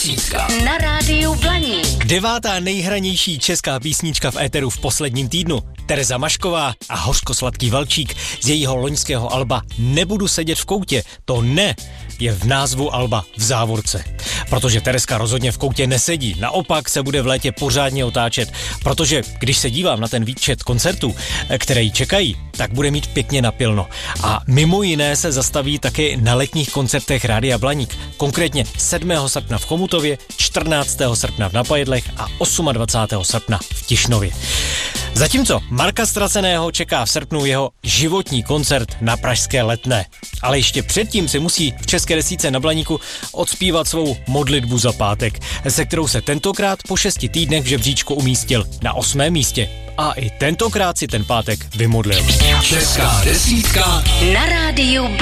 Na rádiu Blaník. 9. nejhranější česká písnička v éteru v posledním týdnu. Tereza Mašková a Hořkosladký valčík z jejího loňského alba Nebudu sedět v koutě. To ne je v názvu alba v závorce. Protože Tereska rozhodně v koutě nesedí. Naopak se bude v létě pořádně otáčet. Protože když se dívám na ten výčet koncertů, které jí čekají, tak bude mít pěkně napilno. A mimo jiné se zastaví taky na letních koncertech Rádia Blaník. Konkrétně 7. srpna v Chomutově, 14. srpna v Napajedlech a 28. srpna v Tišnově. Zatímco Marka Ztraceného čeká v srpnu jeho životní koncert na pražské Letné. Ale ještě předtím si musí v České desítce na Blaníku odspívat svou modlitbu za pátek, se kterou se tentokrát po 6 týdnech v žebříčku umístil na 8. místě. A i tentokrát si ten pátek vymodlil. Česká desítka na rádiu